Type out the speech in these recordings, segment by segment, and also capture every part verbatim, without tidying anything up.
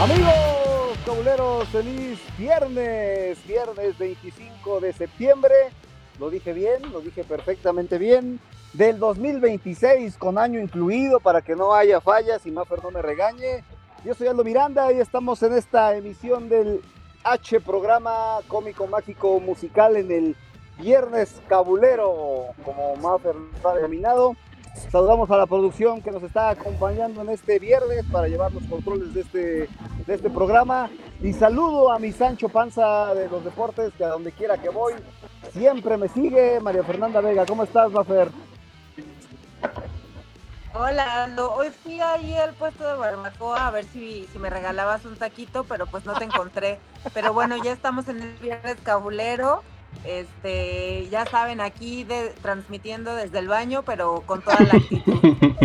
Amigos cabuleros, feliz viernes, viernes veinticinco de septiembre, lo dije bien, lo dije perfectamente bien, del dos mil veintiséis con año incluido para que no haya fallas y Maffer no me regañe. Yo soy Aldo Miranda y estamos en esta emisión del H programa cómico, mágico, musical en el viernes cabulero, como Maffer lo ha denominado. Saludamos a la producción que nos está acompañando en este viernes para llevar los controles de este, de este programa. Y saludo a mi Sancho Panza de los deportes, que a donde quiera que voy, siempre me sigue. María Fernanda Vega, ¿cómo estás, Mafer? Hola, Aldo. Hoy fui ahí al puesto de barbacoa a ver si, si me regalabas un taquito, pero pues no te encontré. Pero bueno, ya estamos en el viernes cabulero. Este, ya saben, aquí de, transmitiendo desde el baño, pero con toda la actitud.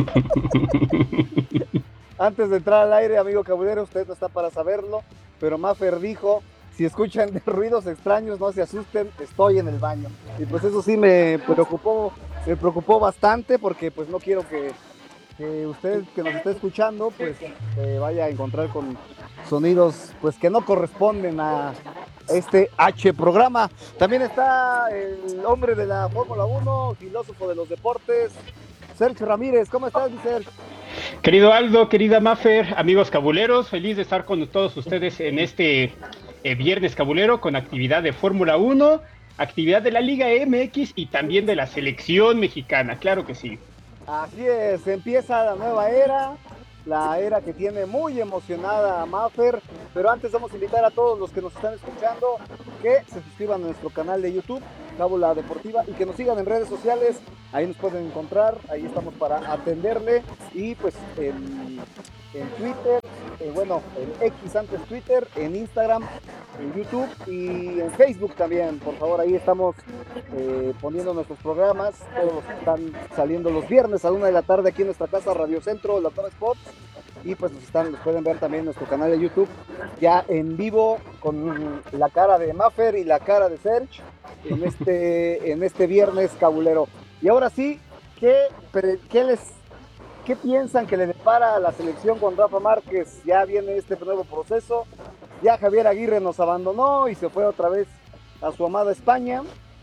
Antes de entrar al aire, amigo cabulero, usted no está para saberlo, pero Mafer dijo, si escuchan ruidos extraños, no se asusten, estoy en el baño. Y pues eso sí me preocupó, me preocupó bastante porque pues no quiero que, que usted que nos esté escuchando, pues se vaya a encontrar con sonidos pues que no corresponden a este H programa. También está el hombre de la Fórmula uno, filósofo de los deportes, Sergio Ramírez. ¿Cómo estás, mi Sergio? Querido Aldo, querida Maffer, amigos cabuleros, feliz de estar con todos ustedes en este eh, viernes cabulero con actividad de Fórmula uno, actividad de la Liga M X y también de la selección mexicana, claro que sí. Así es, empieza la nueva era, la era que tiene muy emocionada a Maffer, pero antes vamos a invitar a todos los que nos están escuchando que se suscriban a nuestro canal de YouTube, Cábula Deportiva, y que nos sigan en redes sociales, ahí nos pueden encontrar, ahí estamos para atenderle, y pues en, en Twitter, eh, bueno, en X antes Twitter, en Instagram, en YouTube y en Facebook también, por favor, ahí estamos eh, poniendo nuestros programas, todos están saliendo los viernes a la una de la tarde aquí en nuestra casa, Radio Centro, la Toma Sports, y pues nos, están, nos pueden ver también en nuestro canal de YouTube, ya en vivo, con la cara de Maffer y la cara de Serge, en este, en este viernes cabulero. Y ahora sí, ¿qué, qué les... ¿Qué piensan que le depara a la selección con Rafa Márquez? Ya viene este nuevo proceso. Ya Javier Aguirre nos abandonó y se fue otra vez a su amada España.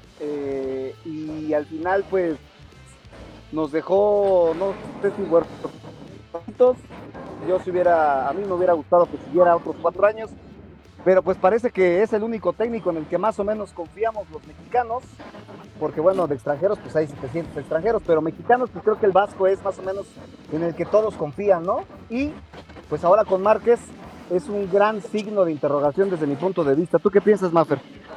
Eh, y al final, pues, nos dejó, no sé si huertos. Yo si hubiera, a mí me hubiera gustado que siguiera otros cuatro años. Pero pues parece que es el único técnico en el que más o menos confiamos los mexicanos, porque bueno, de extranjeros pues hay setecientos extranjeros, pero mexicanos pues creo que el Vasco es más o menos en el que todos confían, ¿no? Y pues ahora con Márquez es un gran signo de interrogación desde mi punto de vista. ¿Tú qué piensas, Maffer?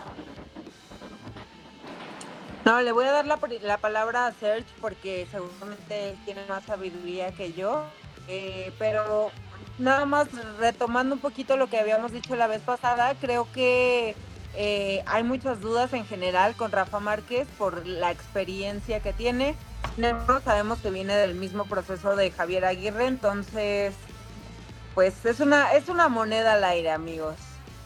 No, le voy a dar la, la palabra a Serge porque seguramente él tiene más sabiduría que yo, eh, pero nada más retomando un poquito lo que habíamos dicho la vez pasada, creo que eh, hay muchas dudas en general con Rafa Márquez por la experiencia que tiene. Nosotros sabemos que viene del mismo proceso de Javier Aguirre, entonces pues es una, es una moneda al aire, amigos.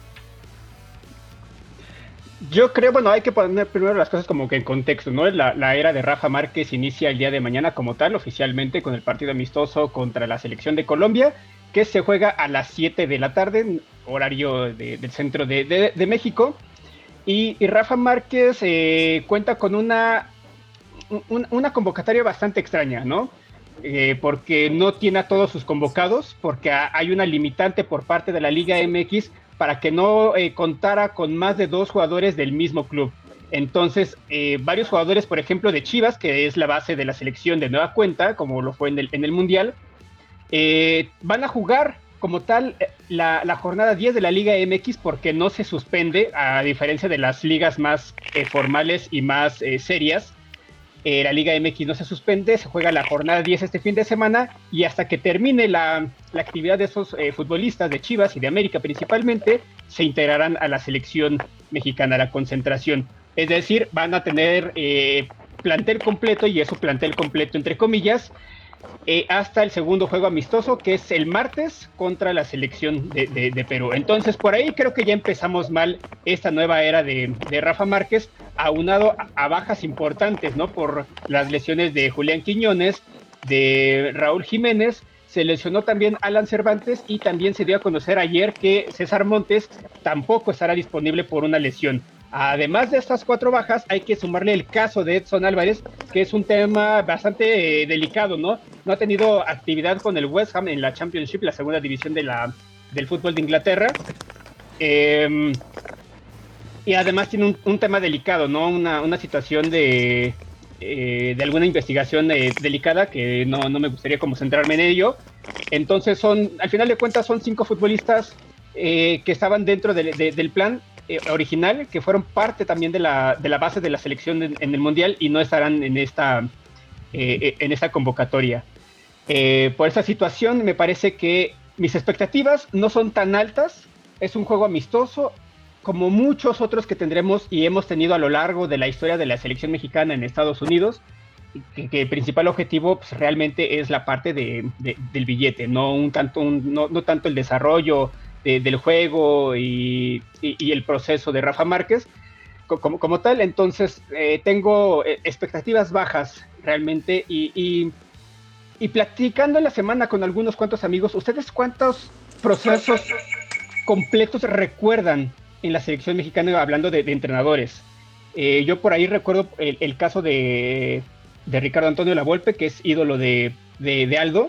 Yo creo, bueno, hay que poner primero las cosas como que en contexto, ¿no? La, la era de Rafa Márquez inicia el día de mañana como tal, oficialmente, con el partido amistoso contra la selección de Colombia, que se juega a las siete de la tarde, horario de, del centro de, de, de México. Y, y Rafa Márquez eh, cuenta con una, un, una convocatoria bastante extraña, ¿no? Eh, porque no tiene a todos sus convocados, porque a, hay una limitante por parte de la Liga M X para que no eh, contara con más de dos jugadores del mismo club. Entonces, eh, varios jugadores, por ejemplo, de Chivas, que es la base de la selección de nueva cuenta, como lo fue en el, en el Mundial, eh, van a jugar como tal la, la jornada diez de la Liga M X porque no se suspende, a diferencia de las ligas más eh, formales y más eh, serias. Eh, la Liga M X no se suspende, se juega la jornada diez este fin de semana y hasta que termine la, la actividad de esos eh, futbolistas de Chivas y de América principalmente, se integrarán a la selección mexicana, a la concentración. Es decir, van a tener eh, plantel completo, y eso plantel completo entre comillas, eh, hasta el segundo juego amistoso, que es el martes contra la selección de, de, de Perú. Entonces, por ahí creo que ya empezamos mal esta nueva era de, de Rafa Márquez, aunado a, a bajas importantes, ¿no? Por las lesiones de Julián Quiñones, de Raúl Jiménez. se lesionó también Alan Cervantes y también se dio a conocer ayer que César Montes tampoco estará disponible por una lesión. Además de estas cuatro bajas, hay que sumarle el caso de Edson Álvarez, que es un tema bastante eh, delicado, ¿no? No ha tenido actividad con el West Ham en la Championship, la segunda división de la, del fútbol de Inglaterra. Eh, y además tiene un, un tema delicado, ¿no? Una, una situación de, eh, de alguna investigación eh, delicada que no, no me gustaría como centrarme en ello. Entonces son, al final de cuentas, son cinco futbolistas eh, que estaban dentro de, de, del plan eh, original, que fueron parte también de la, de la base de la selección de, en el Mundial y no estarán en esta, eh, en esta convocatoria. Eh, por esa situación me parece que mis expectativas no son tan altas. Es un juego amistoso, como muchos otros que tendremos y hemos tenido a lo largo de la historia de la selección mexicana en Estados Unidos, que, que el principal objetivo pues, realmente es la parte de, de, del billete, no, un tanto, un, no, no tanto el desarrollo de, del juego y, y, y el proceso de Rafa Márquez como, como tal. Entonces eh, tengo expectativas bajas realmente y, y, y platicando en la semana con algunos cuantos amigos, ¿ustedes cuántos procesos completos recuerdan en la selección mexicana hablando de, de entrenadores? Eh, yo por ahí recuerdo el, el caso de, de Ricardo Antonio Lavolpe, que es ídolo de, de, de Aldo,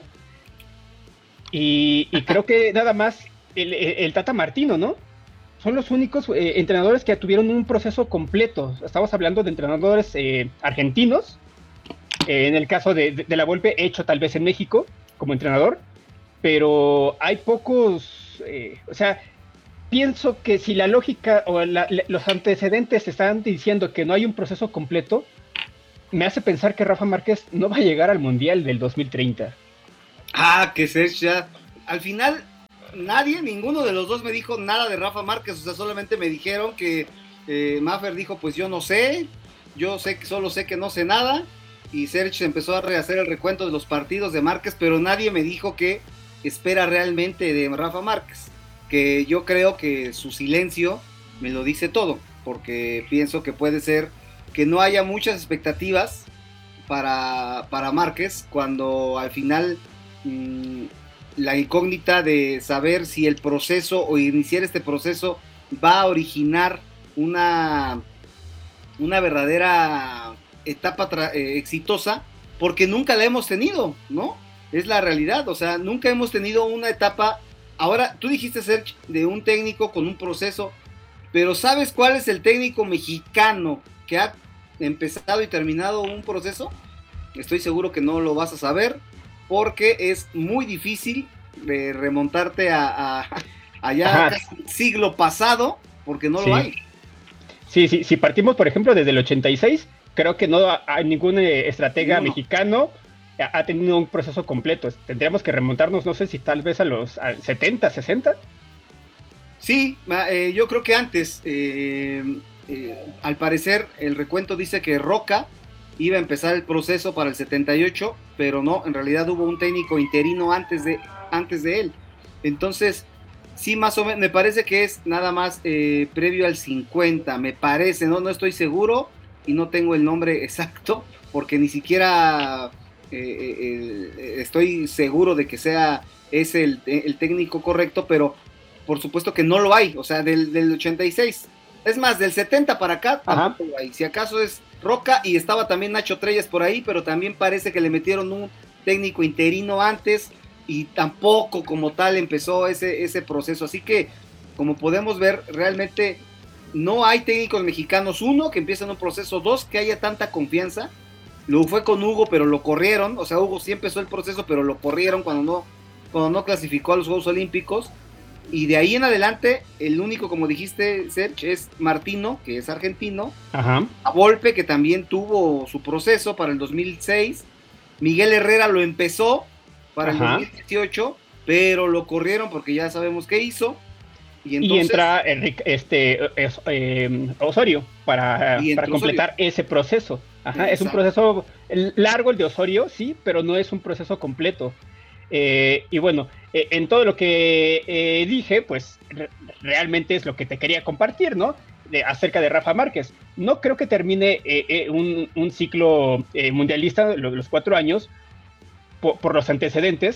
y, y creo que nada más el, el, el Tata Martino, ¿no? Son los únicos eh, entrenadores que tuvieron un proceso completo. Estamos hablando de entrenadores eh, argentinos, eh, en el caso de, de, de Lavolpe, hecho tal vez en México como entrenador, pero hay pocos, eh, o sea, pienso que si la lógica o la, los antecedentes están diciendo que no hay un proceso completo, me hace pensar que Rafa Márquez no va a llegar al Mundial del dos mil treinta. Ah, que se ya. Al final, nadie, ninguno de los dos me dijo nada de Rafa Márquez, o sea, solamente me dijeron que eh, Maffer dijo, pues yo no sé, yo sé que solo sé que no sé nada, y Serge empezó a rehacer el recuento de los partidos de Márquez, pero nadie me dijo que espera realmente de Rafa Márquez, que yo creo que su silencio me lo dice todo, porque pienso que puede ser que no haya muchas expectativas para, para Márquez, cuando al final mmm, la incógnita de saber si el proceso o iniciar este proceso va a originar una, una verdadera etapa tra- eh, exitosa, porque nunca la hemos tenido, ¿no? Es la realidad, o sea, nunca hemos tenido una etapa. Ahora, tú dijiste, Sergio, de un técnico con un proceso, pero ¿sabes cuál es el técnico mexicano que ha empezado y terminado un proceso? Estoy seguro que no lo vas a saber, porque es muy difícil de remontarte a, a allá casi el siglo pasado, porque no sí. lo hay. Sí, sí, si partimos, por ejemplo, desde el ochenta y seis, creo que no hay ningún eh, estratega no. mexicano ha tenido un proceso completo. Tendríamos que remontarnos, no sé si tal vez a los a setenta, sesenta. Sí, eh, yo creo que antes. Eh, eh, al parecer, el recuento dice que Roca iba a empezar el proceso para el setenta y ocho, pero no, en realidad hubo un técnico interino antes de, antes de él. Entonces, sí, más o menos, me parece que es nada más eh, previo al cincuenta, me parece, no, no estoy seguro y no tengo el nombre exacto, porque ni siquiera... Eh, eh, estoy seguro de que sea ese el, el técnico correcto, pero por supuesto que no lo hay, o sea, del, del ochenta y seis, es más, del setenta para acá tampoco lo hay. Si acaso es Roca, y estaba también Nacho Treyes por ahí, pero también parece que le metieron un técnico interino antes y tampoco como tal empezó ese, ese proceso, así que como podemos ver, realmente no hay técnicos mexicanos, uno, que empiezan un proceso, dos, que haya tanta confianza. Lo fue con Hugo, pero lo corrieron. O sea, Hugo sí empezó el proceso, pero lo corrieron cuando no, cuando no clasificó a los Juegos Olímpicos. Y de ahí en adelante, el único, como dijiste, Serge, es Martino, que es argentino. Ajá. A Volpe, que también tuvo su proceso para el dos mil seis. Miguel Herrera lo empezó para Ajá. el dos mil dieciocho, pero lo corrieron porque ya sabemos qué hizo. Y, entonces, y entra Enrique, este, eh, Osorio para, para completar Osorio. ese proceso. Ajá, es un proceso largo el de Osorio, sí, pero no es un proceso completo. Eh, y bueno, eh, en todo lo que eh, dije, pues re- realmente es lo que te quería compartir, ¿no? De, acerca de Rafa Márquez. No creo que termine eh, eh, un, un ciclo eh, mundialista, los, los cuatro años, por, por los antecedentes,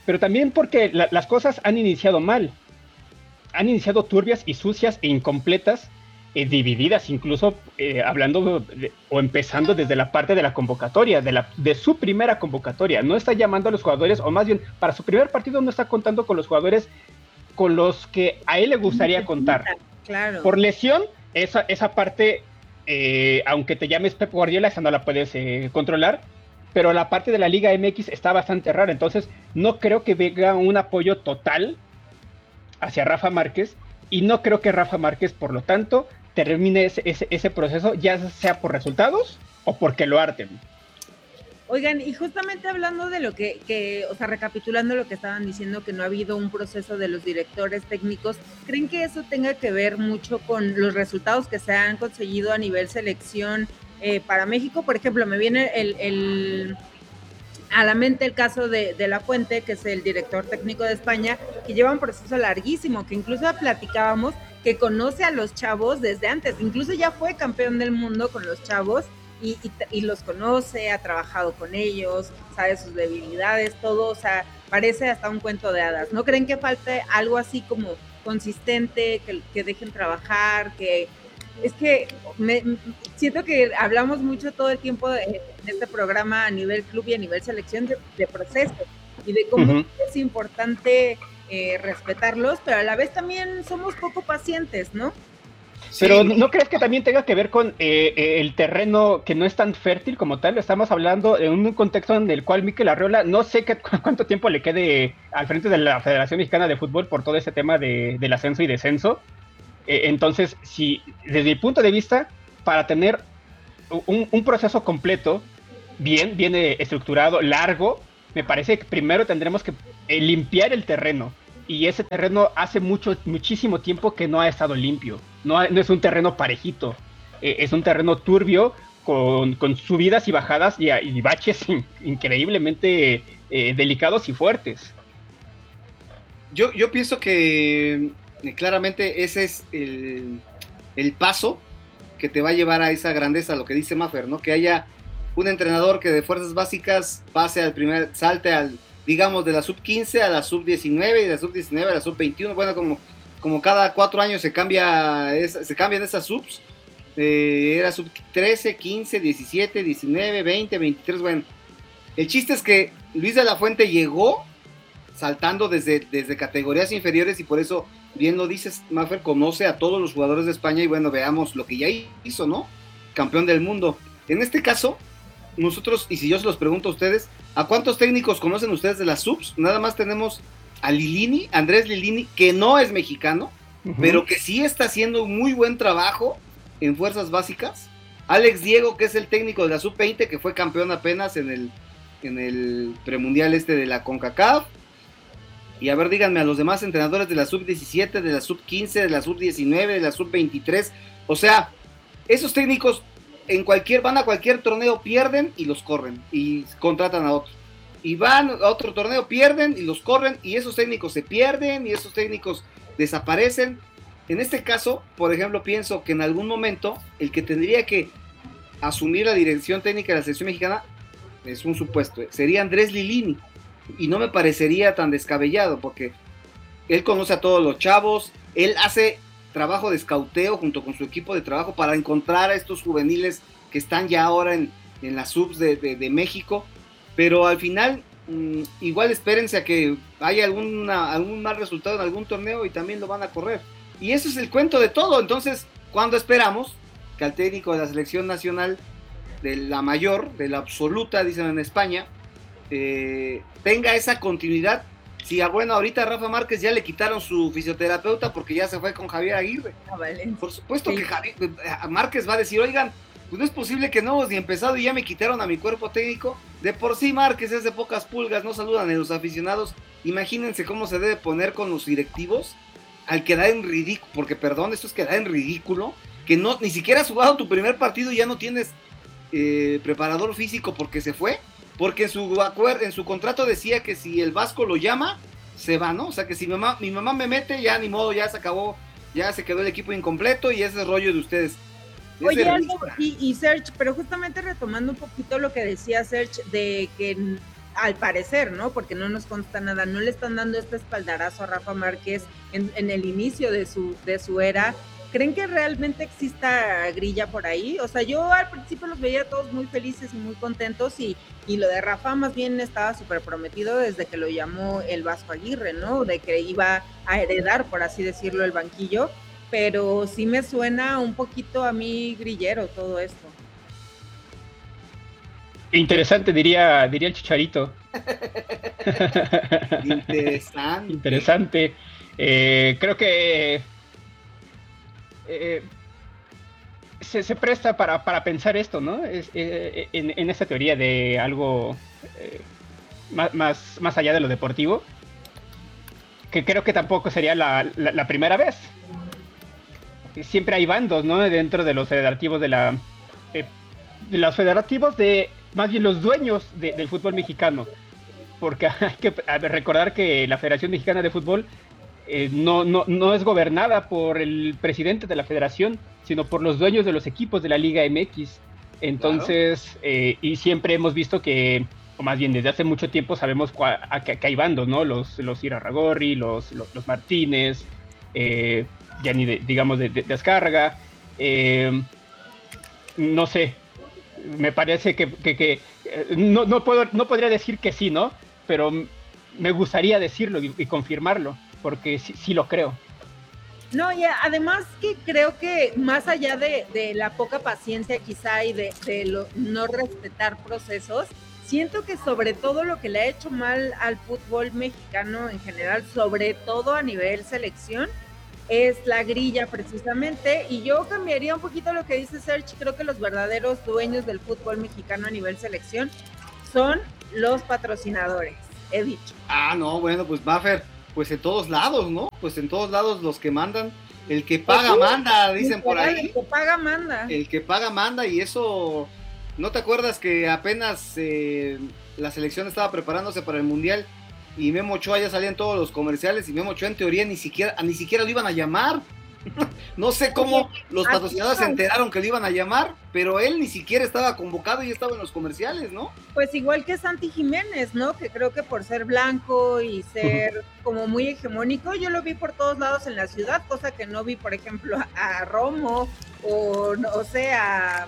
pero también porque la, las cosas han iniciado mal. Han iniciado turbias y sucias e incompletas, eh, divididas incluso, eh, hablando de, o empezando desde la parte de la convocatoria, de, la, de su primera convocatoria. No está llamando a los jugadores, o más bien, para su primer partido no está contando con los jugadores con los que a él le gustaría contar. Claro. Por lesión, esa, esa parte, eh, aunque te llames Pep Guardiola, esa no la puedes eh, controlar, pero la parte de la Liga M X está bastante rara, entonces no creo que venga un apoyo total hacia Rafa Márquez, y no creo que Rafa Márquez, por lo tanto, termine ese, ese, ese proceso, ya sea por resultados o porque lo harten. Oigan, y justamente hablando de lo que, que, o sea, recapitulando lo que estaban diciendo, que no ha habido un proceso de los directores técnicos, ¿creen que eso tenga que ver mucho con los resultados que se han conseguido a nivel selección eh, para México? Por ejemplo, me viene el, el, a la mente el caso de, de La Fuente, que es el director técnico de España, que lleva un proceso larguísimo, que incluso platicábamos que conoce a los chavos desde antes, incluso ya fue campeón del mundo con los chavos, Y, y, y los conoce, ha trabajado con ellos, sabe sus debilidades, todo, o sea, parece hasta un cuento de hadas. ¿No creen que falte algo así como consistente, que, que dejen trabajar, que es que me, siento que hablamos mucho todo el tiempo de, de este programa a nivel club y a nivel selección de, de procesos y de cómo uh-huh. es importante eh, respetarlos, pero a la vez también somos poco pacientes, ¿no? Pero sí. ¿No crees que también tenga que ver con eh, el terreno que no es tan fértil como tal? Estamos hablando en un contexto en el cual Mikel Arriola, no sé qué, cuánto tiempo le quede al frente de la Federación Mexicana de Fútbol por todo ese tema de, del ascenso y descenso. Eh, entonces, si desde mi punto de vista, para tener un, un proceso completo, bien, bien estructurado, largo, me parece que primero tendremos que eh, limpiar el terreno. Y ese terreno hace mucho, muchísimo tiempo que no ha estado limpio. No, no es un terreno parejito. Eh, es un terreno turbio con, con subidas y bajadas y, y baches in, increíblemente eh, delicados y fuertes. Yo, yo pienso que eh, claramente ese es el, el paso que te va a llevar a esa grandeza, lo que dice Maffer, ¿no? Que haya un entrenador que de fuerzas básicas pase al primer, salte al, digamos, de la sub quince a la sub diecinueve y de la sub diecinueve a la sub veintiuno. Bueno, como, como cada cuatro años se cambia esa, se cambian esas subs. Eh, era sub trece, quince, diecisiete, diecinueve, veinte, veintitrés. Bueno, el chiste es que Luis de la Fuente llegó saltando desde, desde categorías inferiores y por eso, bien lo dices, Maffer, conoce a todos los jugadores de España y bueno, veamos lo que ya hizo, ¿no? Campeón del mundo. En este caso, nosotros, y si yo se los pregunto a ustedes, ¿a cuántos técnicos conocen ustedes de las subs? Nada más tenemos a Lilini, Andrés Lilini, que no es mexicano, uh-huh. pero que sí está haciendo un muy buen trabajo en fuerzas básicas. Alex Diego, que es el técnico de la sub veinte, que fue campeón apenas en el, en el premundial este de la CONCACAF. Y a ver, díganme a los demás entrenadores de la sub diecisiete, de la sub quince, de la sub diecinueve, de la sub veintitrés. O sea, esos técnicos en cualquier, van a cualquier torneo, pierden y los corren y contratan a otro. Y van a otro torneo, pierden y los corren y esos técnicos se pierden y esos técnicos desaparecen. En este caso, por ejemplo, pienso que en algún momento el que tendría que asumir la dirección técnica de la selección mexicana, es un supuesto, sería Andrés Lilini. Y no me parecería tan descabellado porque él conoce a todos los chavos, él hace trabajo de escauteo junto con su equipo de trabajo para encontrar a estos juveniles que están ya ahora en, en las subs de, de, de México, pero al final mmm, igual espérense a que haya alguna, algún mal resultado en algún torneo y también lo van a correr, y eso es el cuento de todo. Entonces, ¿cuándo esperamos que al técnico de la selección nacional, de la mayor, de la absoluta, dicen en España, eh, tenga esa continuidad? Sí, bueno, ahorita a Rafa Márquez ya le quitaron su fisioterapeuta porque ya se fue con Javier Aguirre. Ah, vale. Por supuesto sí. que Javier, Márquez va a decir, oigan, pues no es posible que no hemos ni empezado y ya me quitaron a mi cuerpo técnico. De por sí Márquez es de pocas pulgas, no saludan a los aficionados. Imagínense cómo se debe poner con los directivos al quedar en ridículo, porque perdón, esto es quedar en ridículo, que no ni siquiera has jugado tu primer partido y ya no tienes eh, preparador físico porque se fue. Porque en su acuerdo, en su contrato decía que si el Vasco lo llama, se va, ¿no? O sea que si mi mamá, mi mamá me mete, ya ni modo, ya se acabó, ya se quedó el equipo incompleto y ese es rollo de ustedes. Es Oye, de algo, y, y Serge, pero justamente retomando un poquito lo que decía Serge, de que al parecer, ¿no? Porque no nos consta nada, no le están dando este espaldarazo a Rafa Márquez en, en el inicio de su, de su era. ¿Creen que realmente exista grilla por ahí? O sea, yo al principio los veía todos muy felices y muy contentos y, y lo de Rafa más bien estaba súper prometido desde que lo llamó el Vasco Aguirre, ¿no? De que iba a heredar, por así decirlo, el banquillo, pero sí me suena un poquito a mí grillero todo esto. Interesante, diría, diría el Chicharito. Interesante. Interesante. Eh, creo que eh, se, se presta para, para pensar esto, ¿no? Es, eh, en, en esta teoría de algo eh, más, más, más allá de lo deportivo, que creo que tampoco sería la, la, la primera vez. Siempre hay bandos, ¿no? Dentro de los federativos de la... Eh, de los federativos de... más bien los dueños de, del fútbol mexicano, porque hay que recordar que la Federación Mexicana de Fútbol eh, no, no, no es gobernada por el presidente de la federación, sino por los dueños de los equipos de la Liga M X. Entonces, claro. eh, y siempre hemos visto que, o más bien desde hace mucho tiempo sabemos cua, que, que hay bandos, ¿no? Los, los Irarragorri, los, los, los Martínez, eh, ya ni de, digamos de, de, de Azcárraga, eh, no sé, me parece que, que, que no, no, puedo, no podría decir que sí, ¿no? Pero me gustaría decirlo y, y confirmarlo, porque sí, sí lo creo. No, y además que creo que más allá de, de la poca paciencia quizá y de, de lo, no respetar procesos, siento que sobre todo lo que le ha hecho mal al fútbol mexicano en general, sobre todo a nivel selección, es la grilla precisamente, y yo cambiaría un poquito lo que dice Serge. Creo que los verdaderos dueños del fútbol mexicano a nivel selección son los patrocinadores, he dicho. Ah, no, bueno, pues Maffer, pues en todos lados, ¿no? Pues en todos lados los que mandan, el que paga pues sí, manda, dicen por ahí. El que paga manda. El que paga manda, y eso, ¿no te acuerdas que apenas eh, la selección estaba preparándose para el Mundial y Memo Ochoa ya salía en todos los comerciales, y Memo Ochoa en teoría ni siquiera, ni siquiera lo iban a llamar? No sé cómo los patrocinadores se enteraron que lo iban a llamar, pero él ni siquiera estaba convocado y estaba en los comerciales, ¿no? Pues igual que Santi Jiménez, ¿no? Que creo que por ser blanco y ser como muy hegemónico, yo lo vi por todos lados en la ciudad, cosa que no vi, por ejemplo, a, a Romo o, no sé, a,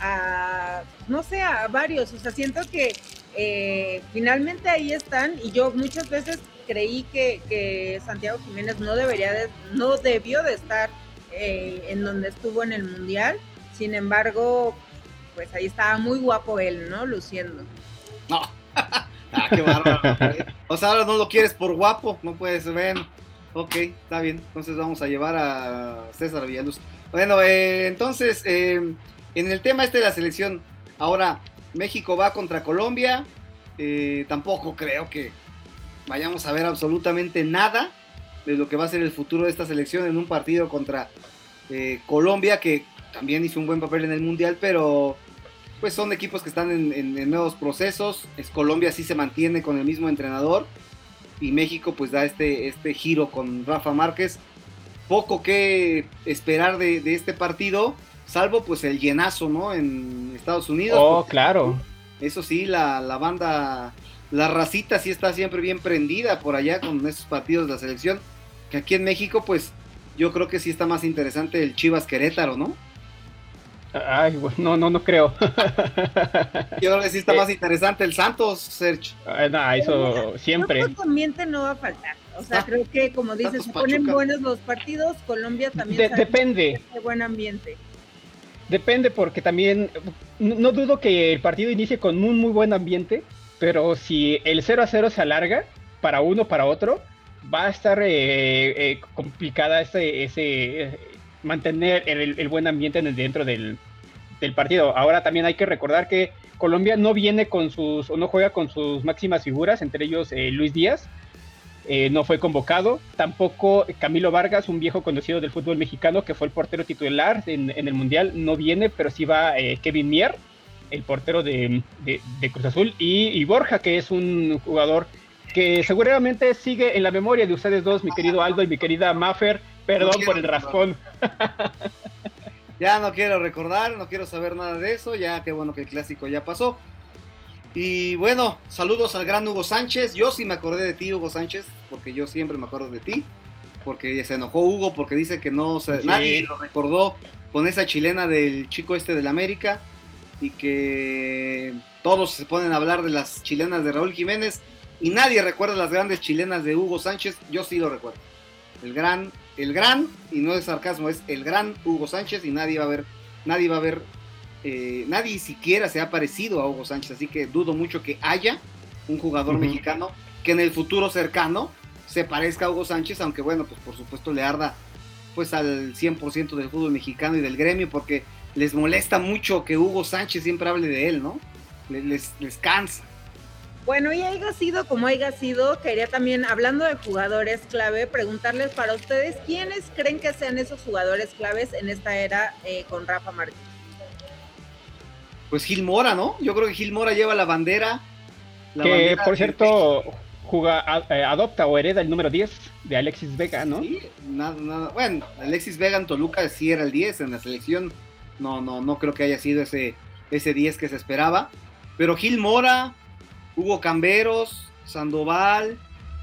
a, no sé, a varios. O sea, siento que eh, finalmente ahí están, y yo muchas veces creí que, que Santiago Jiménez no debería de, no debió de estar eh, en donde estuvo en el Mundial. Sin embargo, pues ahí estaba muy guapo él, ¿no? Luciendo. No, ah, qué bárbaro. O sea, ahora no lo quieres por guapo, no puedes ver. Ok, está bien, entonces vamos a llevar a César Villaluz. Bueno, eh, entonces, eh, en el tema este de la selección, ahora México va contra Colombia, eh, tampoco creo que vayamos a ver absolutamente nada de lo que va a ser el futuro de esta selección en un partido contra eh, Colombia, que también hizo un buen papel en el Mundial, pero pues son equipos que están en, en, en nuevos procesos. Es Colombia sí se mantiene con el mismo entrenador, y México pues da este, este giro con Rafa Márquez. Poco que esperar de, de este partido, salvo pues el llenazo, ¿no? En Estados Unidos. Oh, claro. Eso sí, la, la banda, la racita sí está siempre bien prendida por allá con estos partidos de la selección, que aquí en México pues yo creo que sí está más interesante el Chivas Querétaro, ¿no? Ay, no, no, no creo. Yo creo que sí está más interesante el Santos, Serge. Ay, no, eso siempre. El ambiente no va a faltar. O sea, ah, creo que, como dices, Santos se ponen Pachuca. buenos los partidos. Colombia también De, sabe depende. de buen ambiente. Depende, porque también no, no dudo que el partido inicie con un muy buen ambiente, pero si el cero a cero se alarga para uno para otro, va a estar eh, eh, complicada ese, ese eh, mantener el, el buen ambiente dentro del, del partido. Ahora también hay que recordar que Colombia no viene con sus, o no juega con sus máximas figuras, entre ellos eh, Luis Díaz, eh, no fue convocado, tampoco Camilo Vargas, un viejo conocido del fútbol mexicano que fue el portero titular en, en el Mundial, no viene, pero sí va eh, Kevin Mier, el portero de, de, de Cruz Azul, y, y Borja, que es un jugador que seguramente sigue en la memoria de ustedes dos, mi querido Aldo y mi querida Maffer. Perdón no por el raspón. Ya no quiero recordar, no quiero saber nada de eso, ya qué bueno que el clásico ya pasó. Y bueno, saludos al gran Hugo Sánchez. Yo sí me acordé de ti, Hugo Sánchez, porque yo siempre me acuerdo de ti, porque se enojó Hugo porque dice que no se, sí. Nadie lo recordó con esa chilena del chico este del América, y que todos se ponen a hablar de las chilenas de Raúl Jiménez y nadie recuerda las grandes chilenas de Hugo Sánchez. Yo sí lo recuerdo. El gran, el gran, y no es sarcasmo, es el gran Hugo Sánchez, y nadie va a ver, nadie va a ver, eh, nadie siquiera se ha parecido a Hugo Sánchez, así que dudo mucho que haya un jugador uh-huh. mexicano que en el futuro cercano se parezca a Hugo Sánchez, aunque bueno, pues por supuesto le arda pues al cien por ciento del fútbol mexicano y del gremio, porque les molesta mucho que Hugo Sánchez siempre hable de él, ¿no? Les, les cansa. Bueno, y haya sido como haya sido, quería también, hablando de jugadores clave, preguntarles para ustedes, ¿quiénes creen que sean esos jugadores claves en esta era eh, con Rafa Márquez? Pues Gil Mora, ¿no? Yo creo que Gil Mora lleva la bandera. La que, bandera por de... cierto, juga, adopta o hereda el número diez de Alexis Vega, ¿no? Sí, nada, nada. Bueno, Alexis Vega en Toluca sí era el diez, en la selección no, no, no creo que haya sido ese, ese diez que se esperaba. Pero Gil Mora, Hugo Camberos, Sandoval,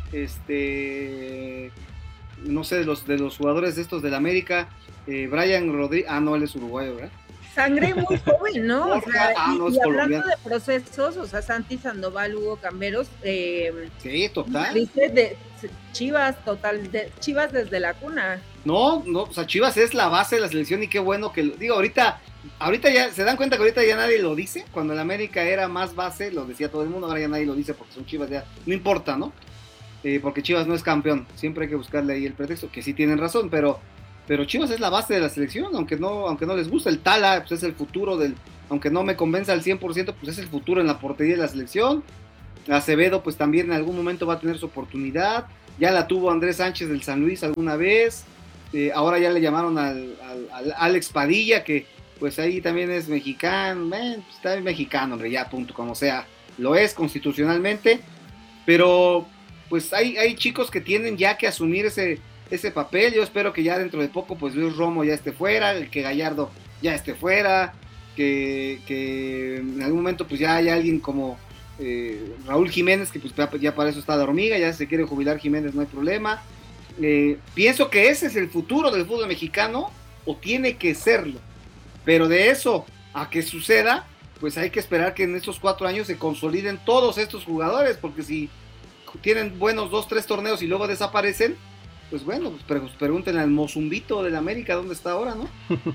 este, no sé, de los, de los jugadores estos del América, eh, Brian Rodríguez, ah, no, él es uruguayo, ¿verdad? Sangre muy joven, ¿no? O sea, ah, no, y, es y hablando colombiano. de procesos, o sea, Santi Sandoval, Hugo Camberos, eh, sí, total. Dice de Chivas, total, de Chivas desde la cuna. No, no, o sea, Chivas es la base de la selección y qué bueno que, lo, digo, ahorita, ahorita ya, ¿se dan cuenta que ahorita ya nadie lo dice? Cuando el América era más base, lo decía todo el mundo, ahora ya nadie lo dice porque son Chivas, ya, no importa, ¿no? Eh, porque Chivas no es campeón, siempre hay que buscarle ahí el pretexto, que sí tienen razón, pero, pero Chivas es la base de la selección, aunque no, aunque no les gusta. El Tala, pues es el futuro del, aunque no me convenza al cien por ciento, pues es el futuro en la portería de la selección. Acevedo, pues también en algún momento va a tener su oportunidad, ya la tuvo Andrés Sánchez del San Luis alguna vez. Eh, ahora ya le llamaron al, al, al Alex Padilla, que pues ahí también es mexicano, eh, está bien mexicano, hombre, ya punto, como sea, lo es constitucionalmente, pero pues hay, hay chicos que tienen ya que asumir ese, ese papel. Yo espero que ya dentro de poco pues Luis Romo ya esté fuera, que Gallardo ya esté fuera, que, que en algún momento pues ya haya alguien como eh, Raúl Jiménez, que pues ya para eso está de hormiga, ya se quiere jubilar Jiménez, no hay problema. Eh, pienso que ese es el futuro del fútbol mexicano, o tiene que serlo, pero de eso a que suceda, pues hay que esperar que en estos cuatro años se consoliden todos estos jugadores, porque si tienen buenos dos, tres torneos y luego desaparecen, pues bueno, pues pregúntenle al Mozumbito del América dónde está ahora, ¿no?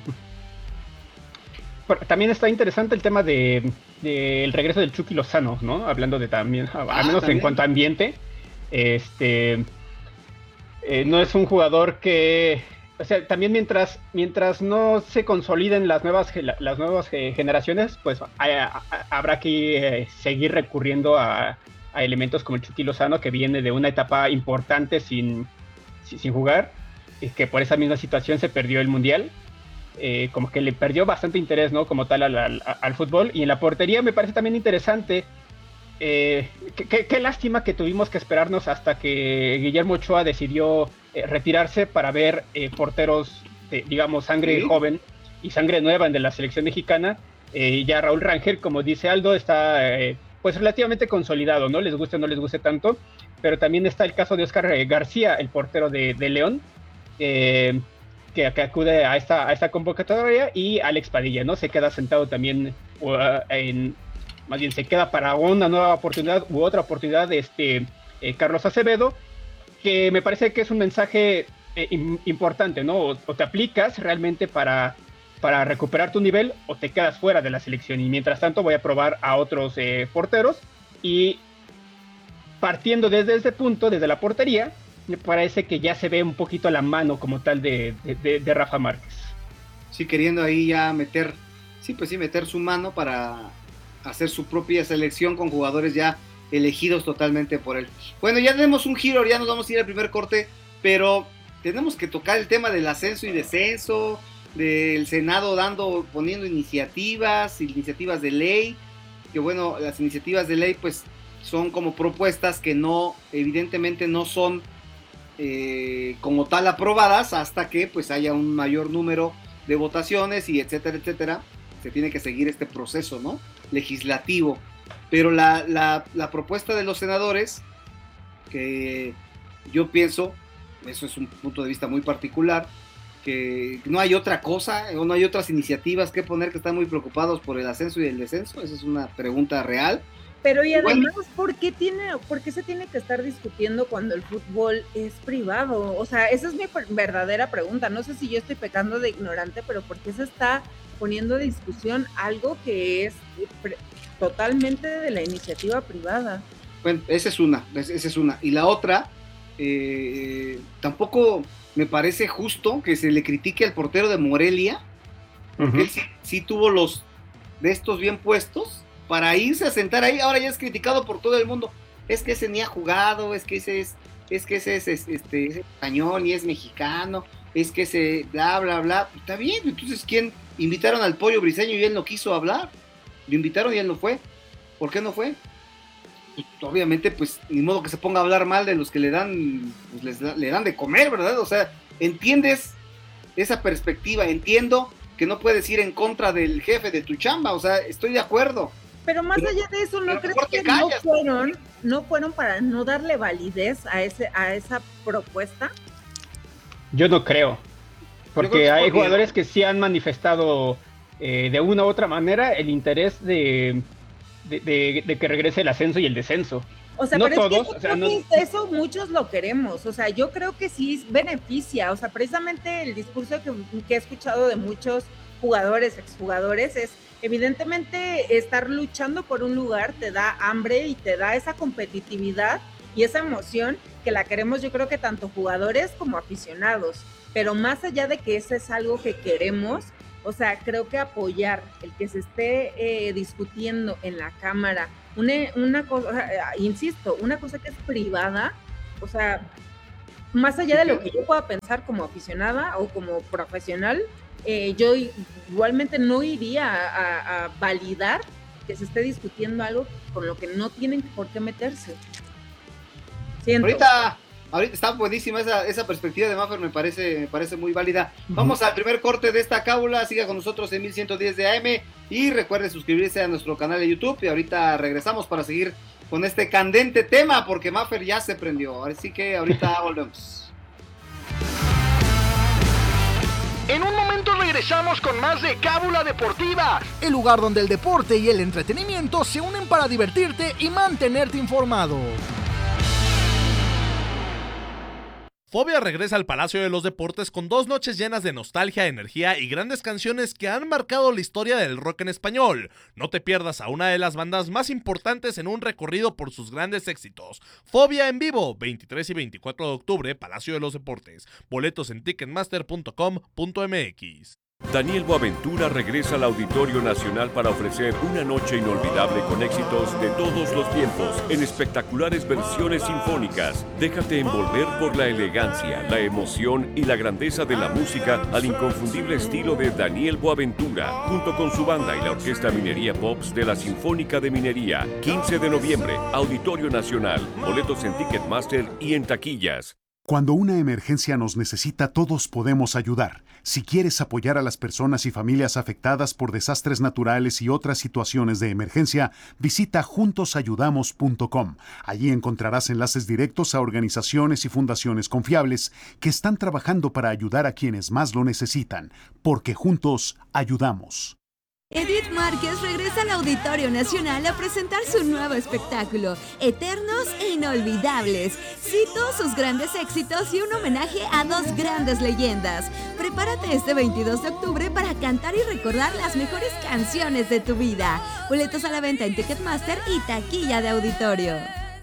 También está interesante el tema de, de el regreso del Chucky Lozano, ¿no? Hablando de también, ah, al menos ¿también? En cuanto a ambiente, este... Eh, no es un jugador que, o sea, también mientras mientras no se consoliden las nuevas las nuevas generaciones, pues hay, a, a, habrá que eh, seguir recurriendo a, a elementos como el Chucky Lozano, que viene de una etapa importante sin, sin, sin jugar, y que por esa misma situación se perdió el Mundial, eh, como que le perdió bastante interés, ¿no? Como tal al, al, al fútbol. Y en la portería me parece también interesante. Eh, qué, qué lástima que tuvimos que esperarnos hasta que Guillermo Ochoa decidió eh, retirarse para ver eh, porteros de, digamos, sangre ¿Sí? joven y sangre nueva de la selección mexicana. Eh, ya Raúl Rangel, como dice Aldo, está eh, pues relativamente consolidado, ¿no? Les guste o no les guste tanto, pero también está el caso de Oscar eh, García, el portero de, de León, eh, que, que acude a esta, a esta convocatoria, y Alex Padilla, ¿no? Se queda sentado también uh, en... más bien se queda para una nueva oportunidad u otra oportunidad de este eh, Carlos Acevedo, que me parece que es un mensaje eh, im- importante, ¿no? O, o te aplicas realmente para, para recuperar tu nivel, o te quedas fuera de la selección. Y mientras tanto voy a probar a otros eh, porteros, y partiendo desde ese punto, desde la portería, me parece que ya se ve un poquito la mano como tal de, de, de, de Rafa Márquez. Sí, queriendo ahí ya meter, sí, pues sí, meter su mano para hacer su propia selección con jugadores ya elegidos totalmente por él. Bueno, ya tenemos un giro, ya nos vamos a ir al primer corte, pero tenemos que tocar el tema del ascenso y descenso, del Senado dando, poniendo iniciativas, iniciativas de ley, que bueno, las iniciativas de ley pues son como propuestas que no, evidentemente no son eh, como tal aprobadas hasta que pues haya un mayor número de votaciones y etcétera, etcétera. Se tiene que seguir este proceso, ¿no? Legislativo. pero la, la, la propuesta de los senadores, que yo pienso, eso es un punto de vista muy particular, que no hay otra cosa, o no hay otras iniciativas que poner, que están muy preocupados por el ascenso y el descenso. Esa es una pregunta real. Pero y además, ¿por qué tiene, por qué se tiene que estar discutiendo cuando el fútbol es privado? O sea, esa es mi verdadera pregunta. No sé si yo estoy pecando de ignorante, pero ¿por qué se está poniendo de discusión algo que es totalmente de la iniciativa privada? Bueno, esa es una, esa es una. Y la otra, eh, tampoco me parece justo que se le critique al portero de Morelia, porque uh-huh. él sí, sí tuvo los de estos bien puestos para irse a sentar ahí. Ahora ya es criticado por todo el mundo. Es que ese ni ha jugado, es que ese es, es que ese es este, es español y es mexicano, es que ese bla bla bla. Está bien, entonces ¿quién? Invitaron al Pollo Briseño y él no quiso hablar. Lo invitaron y él no fue. ¿Por qué no fue? Pues, obviamente, pues, ni modo que se ponga a hablar mal de los que le dan, pues, les, le dan de comer, ¿verdad? O sea, entiendes esa perspectiva, entiendo que no puedes ir en contra del jefe de tu chamba, o sea, estoy de acuerdo. Pero más pero, allá de eso, ¿no crees que no fueron, no fueron para no darle validez a ese, a esa propuesta? Yo no creo, porque creo que hay jugadores que sí han manifestado eh, de una u otra manera el interés de, de, de, de que regrese el ascenso y el descenso. O sea, no pero todos, es que o sea, no... eso muchos lo queremos, o sea, yo creo que sí beneficia, o sea, precisamente el discurso que, que he escuchado de muchos jugadores, exjugadores, es evidentemente estar luchando por un lugar te da hambre y te da esa competitividad y esa emoción que la queremos, yo creo que tanto jugadores como aficionados, pero más allá de que eso es algo que queremos, o sea, creo que apoyar el que se esté eh, discutiendo en la Cámara, una, una cosa, insisto, una cosa que es privada, o sea, más allá de lo que yo pueda pensar como aficionada o como profesional, eh, yo igualmente no iría a, a, a validar que se esté discutiendo algo con lo que no tienen por qué meterse. Siento. Ahorita, ahorita está buenísima esa, esa perspectiva de Maffer, me parece, me parece muy válida. Uh-huh. Vamos al primer corte de esta cábula, siga con nosotros en mil ciento diez de A M y recuerde suscribirse a nuestro canal de YouTube y ahorita regresamos para seguir con este candente tema porque Maffer ya se prendió, así que ahorita volvemos. En un momento regresamos con más de Cábula Deportiva, el lugar donde el deporte y el entretenimiento se unen para divertirte y mantenerte informado. Fobia regresa al Palacio de los Deportes con dos noches llenas de nostalgia, energía y grandes canciones que han marcado la historia del rock en español. No te pierdas a una de las bandas más importantes en un recorrido por sus grandes éxitos. Fobia en vivo, veintitrés y veinticuatro de octubre, Palacio de los Deportes. Boletos en ticketmaster punto com punto m x. Daniel Boaventura regresa al Auditorio Nacional para ofrecer una noche inolvidable con éxitos de todos los tiempos en espectaculares versiones sinfónicas. Déjate envolver por la elegancia, la emoción y la grandeza de la música al inconfundible estilo de Daniel Boaventura, junto con su banda y la Orquesta Minería Pops de la Sinfónica de Minería. quince de noviembre, Auditorio Nacional. Boletos en Ticketmaster y en taquillas. Cuando una emergencia nos necesita, todos podemos ayudar. Si quieres apoyar a las personas y familias afectadas por desastres naturales y otras situaciones de emergencia, visita juntos ayudamos punto com. Allí encontrarás enlaces directos a organizaciones y fundaciones confiables que están trabajando para ayudar a quienes más lo necesitan, porque juntos ayudamos. Edith Márquez regresa al Auditorio Nacional a presentar su nuevo espectáculo, Eternos e Inolvidables. Cito sus grandes éxitos y un homenaje a dos grandes leyendas. Prepárate este veintidós de octubre para cantar y recordar las mejores canciones de tu vida. Boletos a la venta en Ticketmaster y taquilla de auditorio.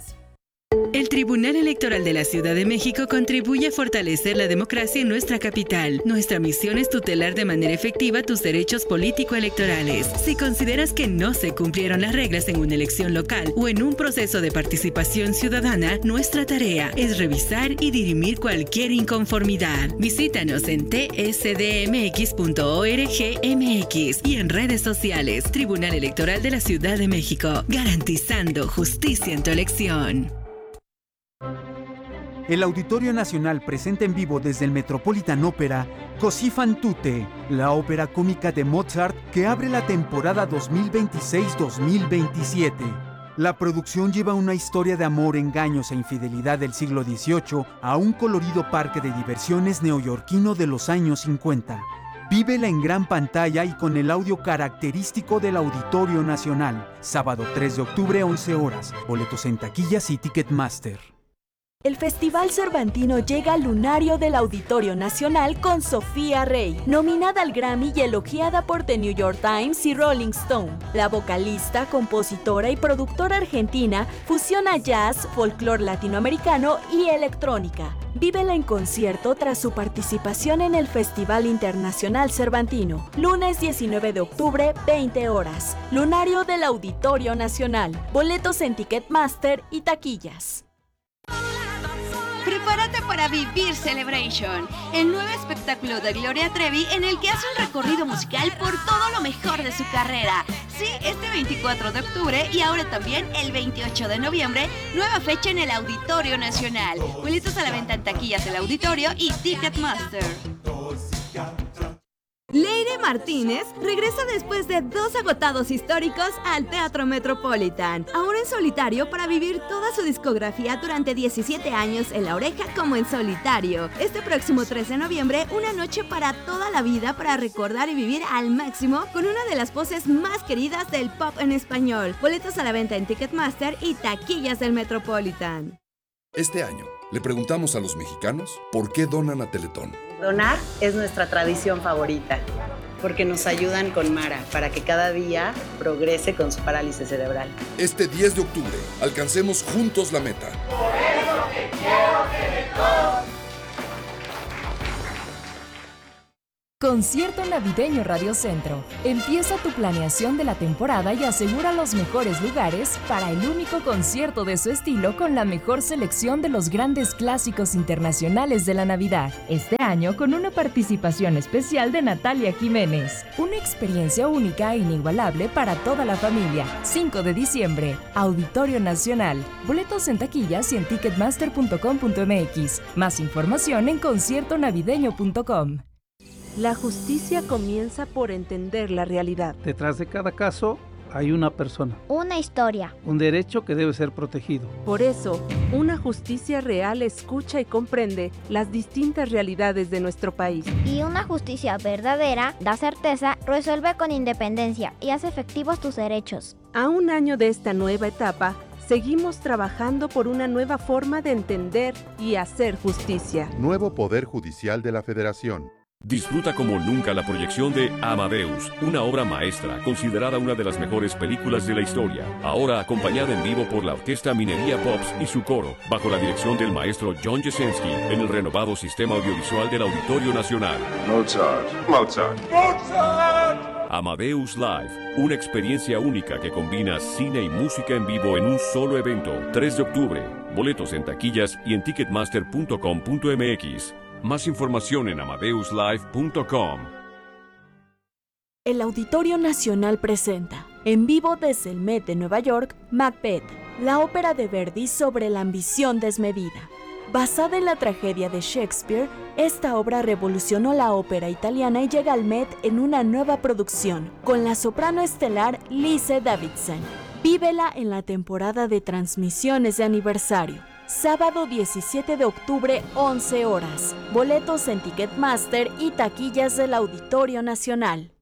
El Tribunal Electoral de la Ciudad de México contribuye a fortalecer la democracia en nuestra capital. Nuestra misión es tutelar de manera efectiva tus derechos político-electorales. Si consideras que no se cumplieron las reglas en una elección local o en un proceso de participación ciudadana, nuestra tarea es revisar y dirimir cualquier inconformidad. Visítanos en t s d m x punto org m x y en redes sociales. Tribunal Electoral de la Ciudad de México, garantizando justicia en tu elección. el Auditorio Nacional presenta en vivo desde el Metropolitan Opera Così fan tutte, la ópera cómica de Mozart que abre la temporada dos mil veintiséis dos mil veintisiete. La producción lleva una historia de amor, engaños e infidelidad del siglo dieciocho a un colorido parque de diversiones neoyorquino de los años cincuenta. Vívela en gran pantalla y con el audio característico del Auditorio Nacional. Sábado tres de octubre, once horas. Boletos en taquillas y Ticketmaster. El Festival Cervantino llega al lunario del Auditorio Nacional con Sofía Rey, nominada al Grammy y elogiada por The New York Times y Rolling Stone. La vocalista, compositora y productora argentina fusiona jazz, folclore latinoamericano y electrónica. Vívela en concierto tras su participación en el Festival Internacional Cervantino. Lunes diecinueve de octubre, veinte horas. Lunario del Auditorio Nacional. Boletos en Ticketmaster y taquillas. Prepárate para vivir Celebration, el nuevo espectáculo de Gloria Trevi en el que hace un recorrido musical por todo lo mejor de su carrera. Sí, este veinticuatro de octubre y ahora también el veintiocho de noviembre, nueva fecha en el Auditorio Nacional. Boletos a la venta en taquillas del auditorio y Ticketmaster. Leire Martínez regresa después de dos agotados históricos al Teatro Metropolitan, ahora en solitario para vivir toda su discografía durante diecisiete años en La Oreja como en solitario. Este próximo tres de noviembre, una noche para toda la vida para recordar y vivir al máximo con una de las voces más queridas del pop en español. Boletos a la venta en Ticketmaster y taquillas del Metropolitan. Este año, le preguntamos a los mexicanos por qué donan a Teletón. Donar es nuestra tradición favorita, porque nos ayudan con Mara para que cada día progrese con su parálisis cerebral. Este diez de octubre, alcancemos juntos la meta. Por eso te quiero Teletón. Concierto Navideño Radio Centro. Empieza tu planeación de la temporada y asegura los mejores lugares para el único concierto de su estilo con la mejor selección de los grandes clásicos internacionales de la Navidad. Este año con una participación especial de Natalia Jiménez. Una experiencia única e inigualable para toda la familia. cinco de diciembre, Auditorio Nacional. Boletos en taquillas y en ticketmaster punto com punto m x. Más información en concierto navideño punto com. La justicia comienza por entender la realidad. Detrás de cada caso hay una persona. Una historia. Un derecho que debe ser protegido. Por eso, una justicia real escucha y comprende las distintas realidades de nuestro país. Y una justicia verdadera da certeza, resuelve con independencia y hace efectivos tus derechos. A un año de esta nueva etapa, seguimos trabajando por una nueva forma de entender y hacer justicia. Nuevo Poder Judicial de la Federación. Disfruta como nunca la proyección de Amadeus, una obra maestra considerada una de las mejores películas de la historia. Ahora acompañada en vivo por la Orquesta Minería Pops y su coro, bajo la dirección del maestro John Jesensky, en el renovado sistema audiovisual del Auditorio Nacional. Mozart, Mozart, Mozart. Amadeus Live, una experiencia única que combina cine y música en vivo en un solo evento. tres de octubre. Boletos en taquillas y en ticketmaster punto com punto m x. Más información en amadeus live punto com. El Auditorio Nacional presenta, en vivo desde el Met de Nueva York, Macbeth, la ópera de Verdi sobre la ambición desmedida. Basada en la tragedia de Shakespeare, esta obra revolucionó la ópera italiana y llega al Met en una nueva producción, con la soprano estelar Lise Davidson. Vívela en la temporada de transmisiones de aniversario. Sábado diecisiete de octubre, once horas. Boletos en Ticketmaster y taquillas del Auditorio Nacional.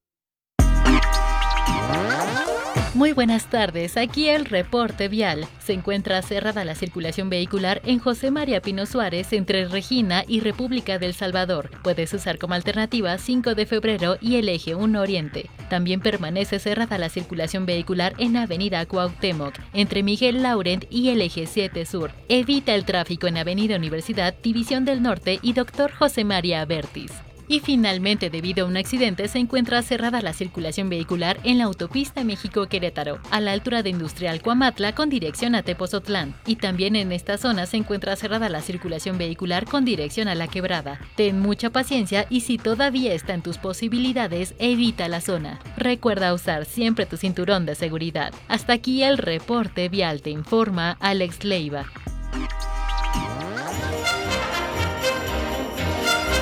Muy buenas tardes, aquí el reporte vial. Se encuentra cerrada la circulación vehicular en José María Pino Suárez entre Regina y República del Salvador. Puedes usar como alternativa cinco de febrero y el eje uno Oriente. También permanece cerrada la circulación vehicular en Avenida Cuauhtémoc, entre Miguel Laurent y el eje siete Sur. Evita el tráfico en Avenida Universidad, División del Norte y Doctor José María Bertis. Y finalmente, debido a un accidente, se encuentra cerrada la circulación vehicular en la autopista México-Querétaro, a la altura de Industrial Cuamatla con dirección a Tepozotlán. Y también en esta zona se encuentra cerrada la circulación vehicular con dirección a La Quebrada. Ten mucha paciencia y si todavía está en tus posibilidades, evita la zona. Recuerda usar siempre tu cinturón de seguridad. Hasta aquí el reporte vial, te informa Alex Leiva.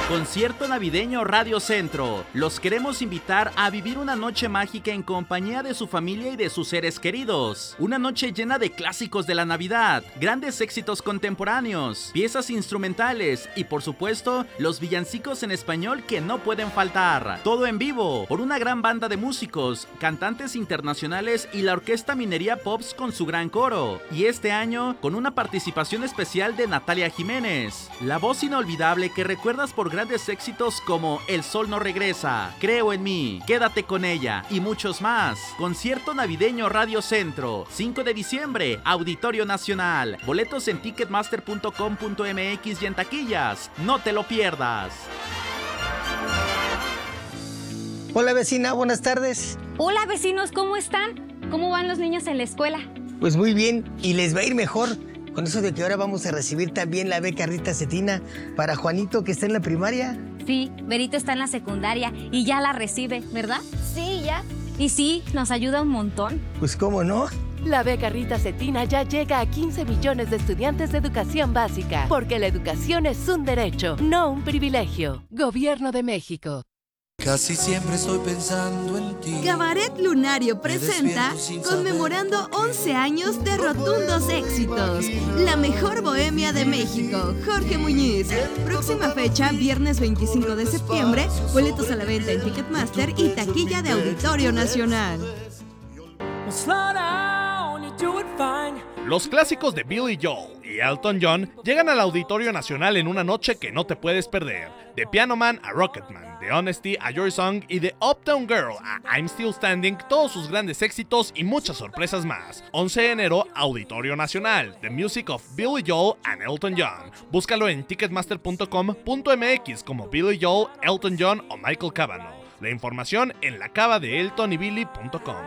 Concierto navideño Radio Centro. Los queremos invitar a vivir una noche mágica en compañía de su familia y de sus seres queridos. Una noche llena de clásicos de la Navidad, grandes éxitos contemporáneos, piezas instrumentales y por supuesto los villancicos en español que no pueden faltar. Todo en vivo por una gran banda de músicos, cantantes internacionales y la Orquesta Minería Pops con su gran coro. Y este año con una participación especial de Natalia Jiménez, la voz inolvidable que recuerdas por grandes éxitos como El Sol No Regresa, Creo en Mí, Quédate con Ella y muchos más. Concierto navideño Radio Centro, cinco de diciembre, Auditorio Nacional. Boletos en ticketmaster punto com punto m x y en taquillas. No te lo pierdas. Hola vecina, buenas tardes. Hola vecinos, ¿cómo están? ¿Cómo van los niños en la escuela? Pues muy bien, y les va a ir mejor. Con eso de que ahora vamos a recibir también la beca Rita Cetina para Juanito, que está en la primaria. Sí, Berito está en la secundaria y ya la recibe, ¿verdad? Sí, ya. Y sí, nos ayuda un montón. Pues cómo no. La beca Rita Cetina ya llega a quince millones de estudiantes de educación básica, porque la educación es un derecho, no un privilegio. Gobierno de México. Casi siempre estoy pensando en ti. Cabaret Lunario presenta conmemorando once años de rotundos éxitos. La mejor bohemia de México, Jorge Muñiz. Próxima fecha, viernes veinticinco de septiembre. Boletos a la venta en Ticketmaster y taquilla de Auditorio Nacional. Los clásicos de Billy Joel y Elton John llegan al Auditorio Nacional en una noche que no te puedes perder. De Piano Man a Rocketman, de Honesty a Your Song y de Uptown Girl a I'm Still Standing, todos sus grandes éxitos y muchas sorpresas más. once de enero, Auditorio Nacional, The Music of Billy Joel and Elton John. Búscalo en ticketmaster punto com punto m x como Billy Joel, Elton John o Michael Cavanaugh. La información en la cava de elton y billy punto com.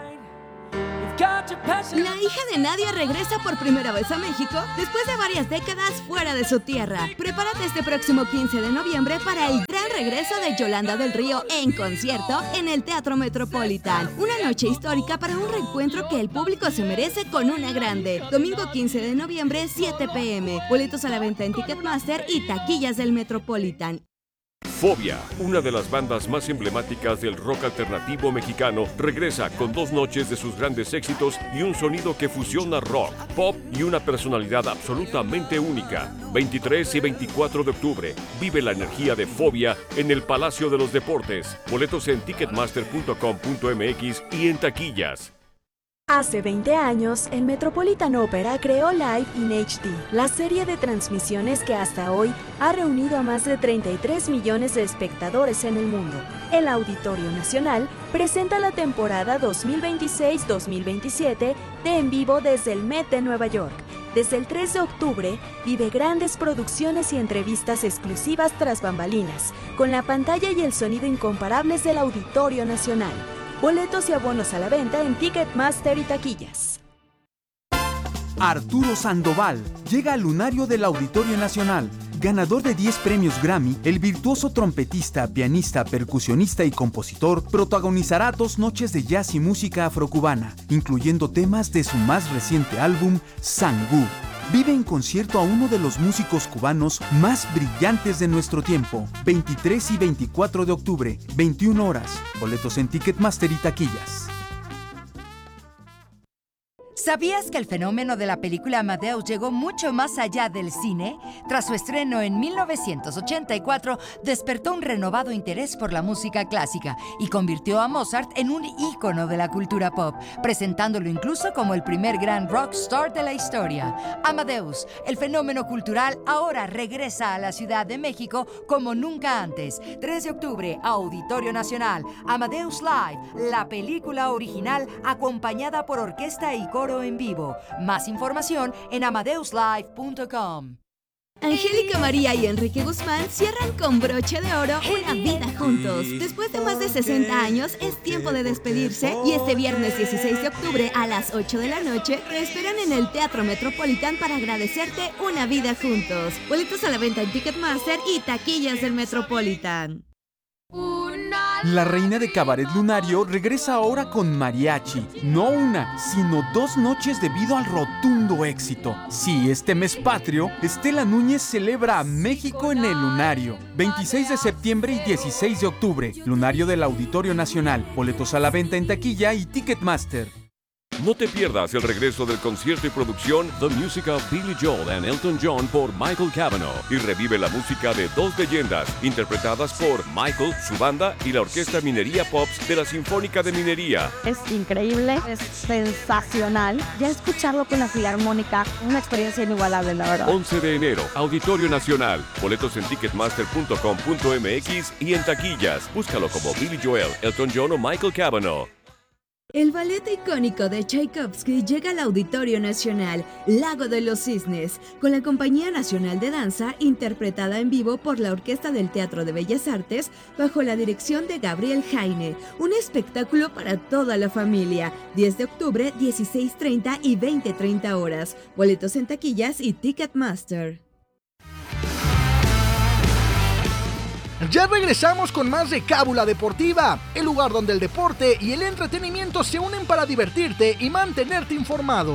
La hija de Nadia regresa por primera vez a México después de varias décadas fuera de su tierra. Prepárate este próximo quince de noviembre para el gran regreso de Yolanda del Río en concierto en el Teatro Metropolitan. Una noche histórica para un reencuentro que el público se merece con una grande. Domingo quince de noviembre, siete p m Boletos a la venta en Ticketmaster y taquillas del Metropolitan. Fobia, una de las bandas más emblemáticas del rock alternativo mexicano, regresa con dos noches de sus grandes éxitos y un sonido que fusiona rock, pop y una personalidad absolutamente única. veintitrés y veinticuatro de octubre, vive la energía de Fobia en el Palacio de los Deportes. Boletos en ticketmaster punto com punto m x y en taquillas. Hace veinte años, el Metropolitan Opera creó Live in H D, la serie de transmisiones que hasta hoy ha reunido a más de treinta y tres millones de espectadores en el mundo. El Auditorio Nacional presenta la temporada dos mil veintiséis dos mil veintisiete de En Vivo desde el Met de Nueva York. Desde el tres de octubre, vive grandes producciones y entrevistas exclusivas tras bambalinas, con la pantalla y el sonido incomparables del Auditorio Nacional. Boletos y abonos a la venta en Ticketmaster y taquillas. Arturo Sandoval llega al lunario del Auditorio Nacional. Ganador de diez premios Grammy, el virtuoso trompetista, pianista, percusionista y compositor protagonizará dos noches de jazz y música afrocubana, incluyendo temas de su más reciente álbum, Sangú. Vive en concierto a uno de los músicos cubanos más brillantes de nuestro tiempo. veintitrés y veinticuatro de octubre, veintiuna horas. Boletos en Ticketmaster y taquillas. ¿Sabías que el fenómeno de la película Amadeus llegó mucho más allá del cine? Tras su estreno en mil novecientos ochenta y cuatro, despertó un renovado interés por la música clásica y convirtió a Mozart en un ícono de la cultura pop, presentándolo incluso como el primer gran rockstar de la historia. Amadeus, el fenómeno cultural, ahora regresa a la Ciudad de México como nunca antes. tres de octubre, Auditorio Nacional, Amadeus Live, la película original acompañada por orquesta y coro en vivo. Más información en amadeus live punto com. Angélica María y Enrique Guzmán cierran con broche de oro una vida juntos. Después de más de sesenta años, es tiempo de despedirse y este viernes dieciséis de octubre a las ocho de la noche te esperan en el Teatro Metropolitan para agradecerte una vida juntos. Boletos a la venta en Ticketmaster y taquillas del Metropolitan. Un La reina de cabaret lunario regresa ahora con mariachi. No una, sino dos noches debido al rotundo éxito. Sí, este mes patrio, Estela Núñez celebra a México en el Lunario. veintiséis de septiembre y dieciséis de octubre. Lunario del Auditorio Nacional. Boletos a la venta en taquilla y Ticketmaster. No te pierdas el regreso del concierto y producción The Music of Billy Joel and Elton John por Michael Cavanaugh y revive la música de dos leyendas interpretadas por Michael, su banda y la Orquesta Minería Pops de la Sinfónica de Minería. Es increíble, es sensacional. Ya escucharlo con la Filarmónica, una experiencia inigualable, la verdad. once de enero, Auditorio Nacional. Boletos en ticketmaster punto com punto m x y en taquillas. Búscalo como Billy Joel, Elton John o Michael Cavanaugh. El ballet icónico de Tchaikovsky llega al Auditorio Nacional, Lago de los Cisnes, con la Compañía Nacional de Danza, interpretada en vivo por la Orquesta del Teatro de Bellas Artes, bajo la dirección de Gabriel Jaine. Un espectáculo para toda la familia. diez de octubre, dieciséis treinta y veinte treinta horas. Boletos en taquillas y Ticketmaster. Ya regresamos con más de Cábula Deportiva, el lugar donde el deporte y el entretenimiento se unen para divertirte y mantenerte informado.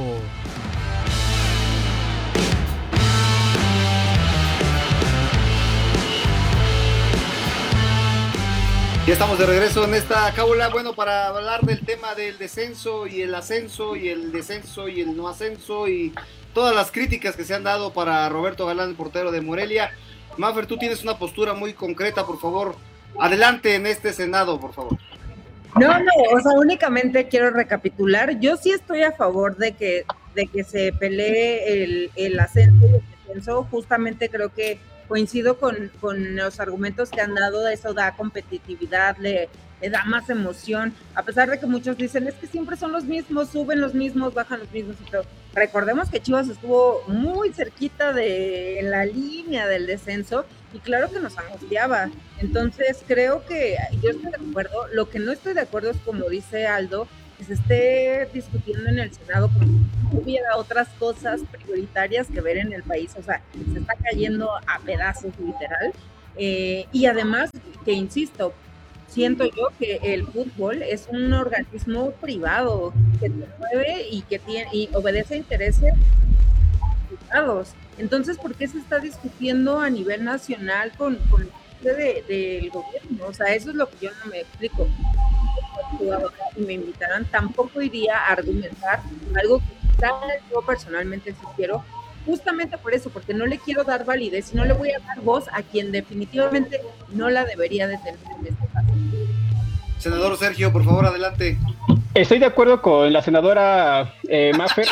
Ya estamos de regreso en esta cábula, bueno, para hablar del tema del descenso y el ascenso y el descenso y el no ascenso y todas las críticas que se han dado para Roberto Galán, el portero de Morelia. Maffer, tú tienes una postura muy concreta, por favor, adelante en este Senado, por favor. No, no, o sea, únicamente quiero recapitular, yo sí estoy a favor de que, de que se pelee el, el ascenso y el descenso, justamente creo que coincido con, con los argumentos que han dado, eso da competitividad, le, le da más emoción, a pesar de que muchos dicen, es que siempre son los mismos, suben los mismos, bajan los mismos, pero recordemos que Chivas estuvo muy cerquita de en la línea del descenso, y claro que nos angustiaba, entonces creo que yo estoy de acuerdo, lo que no estoy de acuerdo es, como dice Aldo, que se esté discutiendo en el Senado como si hubiera otras cosas prioritarias que ver en el país, o sea, se está cayendo a pedazos literal, eh, y además, que insisto, siento yo que el fútbol es un organismo privado que se mueve y que tiene y obedece a intereses privados, entonces, ¿por qué se está discutiendo a nivel nacional con, con de, del gobierno? O sea, eso es lo que yo no me explico. Si me invitaran, tampoco iría a argumentar algo que yo personalmente sí quiero, justamente por eso, porque no le quiero dar validez y no le voy a dar voz a quien definitivamente no la debería de tener en este caso. Senador Sergio, por favor, adelante. Estoy de acuerdo con la senadora eh, Maffer,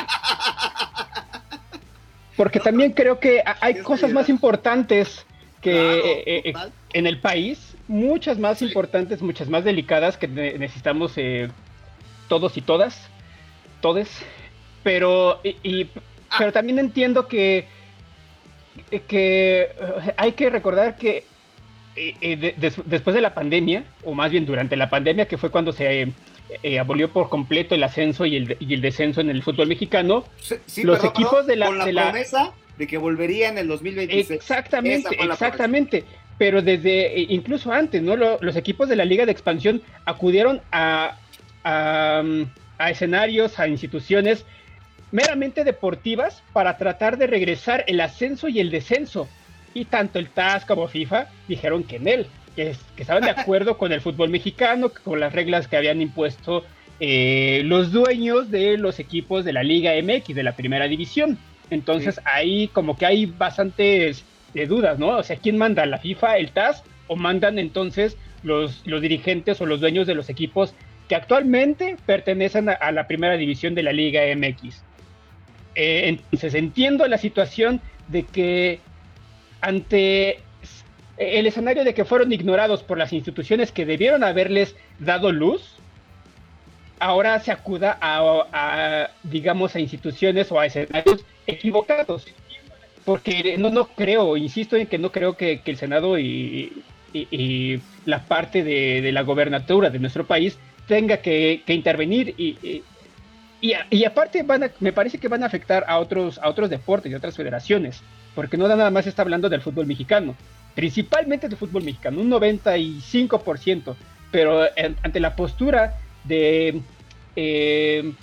porque también creo que hay cosas más importantes que claro, eh, eh, en el país, muchas más sí. importantes, muchas más delicadas que ne- necesitamos eh, todos y todas, todes, pero y, y ah. pero también entiendo que que hay que recordar que eh, eh, de, des, después de la pandemia, o más bien durante la pandemia, que fue cuando se eh, eh, abolió por completo el ascenso y el, y el descenso en el fútbol mexicano, sí, sí, los perdón, equipos perdón, de la, con la de la promesa de que volvería en el dos mil veintiséis. Exactamente, exactamente. Pero desde, incluso antes, ¿no? Lo, los equipos de la Liga de Expansión acudieron a, a, a escenarios, a instituciones meramente deportivas para tratar de regresar el ascenso y el descenso. Y tanto el T A S como FIFA dijeron que en él, que, que estaban de acuerdo con el fútbol mexicano, con las reglas que habían impuesto eh, los dueños de los equipos de la Liga M X, de la primera división. Entonces sí. ahí como que hay bastantes de dudas, ¿no? O sea, ¿quién manda? ¿La FIFA, el T A S? ¿O mandan entonces los, los dirigentes o los dueños de los equipos que actualmente pertenecen a, a la primera división de la Liga M X? Eh, entonces entiendo la situación de que ante el escenario de que fueron ignorados por las instituciones que debieron haberles dado luz, ahora se acuda a, a digamos, a instituciones o a escenarios equivocados. Porque no, no creo, insisto en que no creo que, que el Senado y, y, y la parte de, de la gobernatura de nuestro país tenga que, que intervenir y, y, y, y aparte van a, me parece que van a afectar a otros, a otros deportes y a otras federaciones, porque no nada más está hablando del fútbol mexicano, principalmente del fútbol mexicano, un noventa y cinco por ciento pero en, ante la postura de, eh,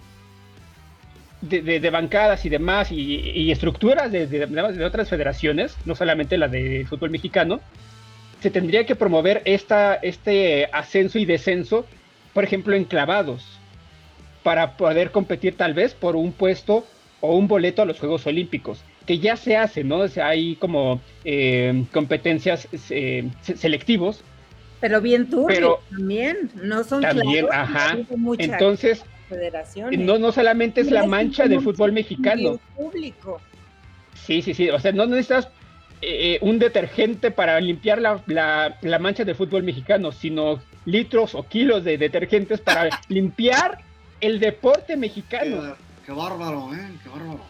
de, de, de bancadas y demás, y, y estructuras de, de, de otras federaciones, no solamente la de fútbol mexicano, se tendría que promover esta, este ascenso y descenso, por ejemplo, en clavados, para poder competir tal vez por un puesto o un boleto a los Juegos Olímpicos, que ya se hace, ¿no? O sea, hay como eh, competencias eh, selectivos. Pero bien turbios pero también, no son también, claros, ajá. mucha Entonces, no, no solamente es la mancha del fútbol mexicano. Público. Sí, sí, sí, o sea, no necesitas eh, un detergente para limpiar la, la, la mancha del fútbol mexicano, sino litros o kilos de detergentes para limpiar el deporte mexicano. Qué, qué bárbaro, ¿eh? Qué bárbaro.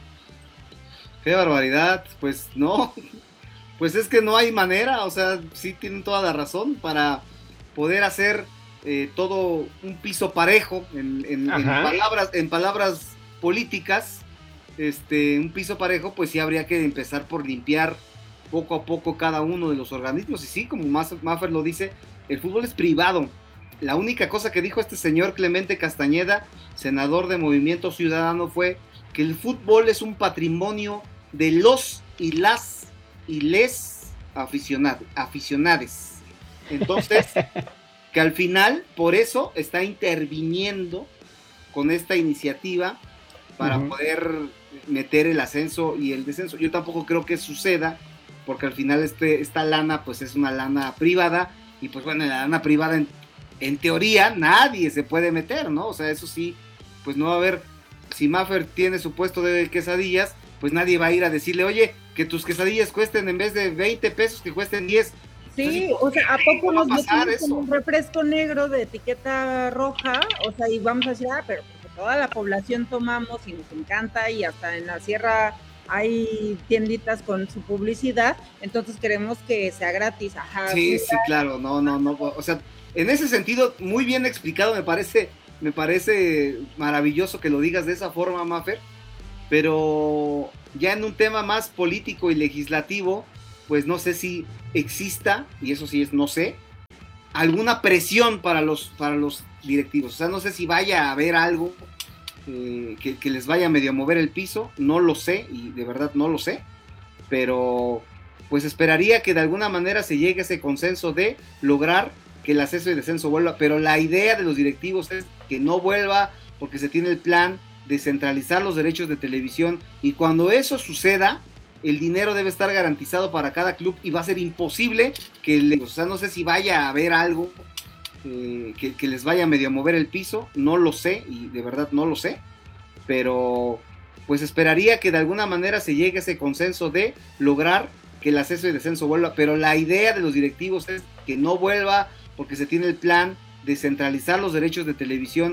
Qué barbaridad, pues no, pues es que no hay manera, o sea, sí tienen toda la razón para poder hacer eh, todo un piso parejo en, en, en palabras, en palabras políticas, este, un piso parejo, pues sí habría que empezar por limpiar poco a poco cada uno de los organismos, y sí, como Maffer lo dice, el fútbol es privado. La única cosa que dijo este señor Clemente Castañeda, senador de Movimiento Ciudadano, fue que el fútbol es un patrimonio de los y las y les aficionados, aficionades. Entonces, que al final, por eso está interviniendo con esta iniciativa para uh-huh. poder meter el ascenso y el descenso. Yo tampoco creo que suceda, porque al final este, esta lana pues es una lana privada, y pues bueno, en la lana privada en, en teoría nadie se puede meter, ¿no? O sea, eso sí, pues no va a haber, si Maffer tiene su puesto de quesadillas, pues nadie va a ir a decirle, oye, que tus quesadillas cuesten en vez de veinte pesos, que cuesten diez. Sí, entonces, o sea, ¿a poco nos metemos con un refresco negro de etiqueta roja? O sea, y vamos a decir, ah, pero porque toda la población tomamos y nos encanta, y hasta en la sierra hay tienditas con su publicidad, entonces queremos que sea gratis. Ajá, sí, sí, claro, no, no, no, o sea, en ese sentido, muy bien explicado, me parece, me parece maravilloso que lo digas de esa forma, Maffer, pero ya en un tema más político y legislativo, pues no sé si exista, y eso sí es, no sé, alguna presión para los, para los directivos. O sea, no sé si vaya a haber algo eh, que, que les vaya a medio mover el piso, no lo sé, y de verdad no lo sé, pero pues esperaría que de alguna manera se llegue a ese consenso de lograr que el ascenso y descenso vuelva, pero la idea de los directivos es que no vuelva, porque se tiene el plan de centralizar los derechos de televisión, y cuando eso suceda, el dinero debe estar garantizado para cada club, y va a ser imposible que, le, o sea, no sé si vaya a haber algo eh, que, que les vaya a medio mover el piso, no lo sé, y de verdad no lo sé, pero pues esperaría que de alguna manera se llegue a ese consenso de lograr que el ascenso y descenso vuelva, pero la idea de los directivos es que no vuelva, porque se tiene el plan de centralizar los derechos de televisión,